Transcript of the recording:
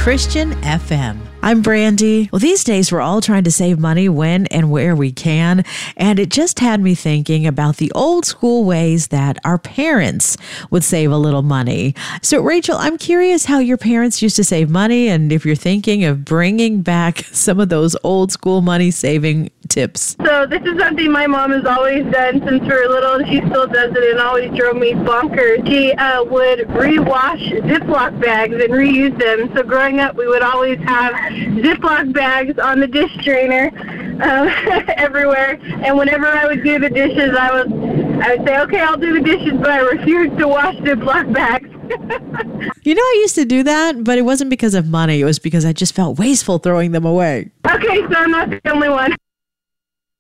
Christian FM. I'm Brandy. Well, these days we're all trying to save money when and where we can, and it just had me thinking about the old school ways that our parents would save a little money. So, Rachel, I'm curious how your parents used to save money and if you're thinking of bringing back some of those old school money saving tips. So this is something my mom has always done since we were little, and she still does it and always drove me bonkers. She would rewash Ziploc bags and reuse them. So growing up, we would always have Ziploc bags on the dish drainer everywhere. And whenever I would do the dishes, I would say, okay, I'll do the dishes, but I refuse to wash Ziploc bags. You know, I used to do that, but it wasn't because of money. It was because I just felt wasteful throwing them away. Okay, so I'm not the only one.